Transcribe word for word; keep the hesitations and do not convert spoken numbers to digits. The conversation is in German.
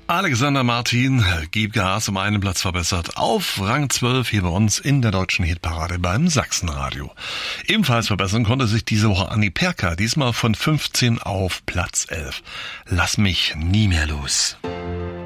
Alexander Martin, Gib Gas, um einen Platz verbessert, auf Rang zwölf hier bei uns in der deutschen Hitparade beim Sachsenradio. Ebenfalls verbessern konnte sich diese Woche Anni Perka, diesmal von fünfzehn auf Platz elf. Lass mich nie mehr los.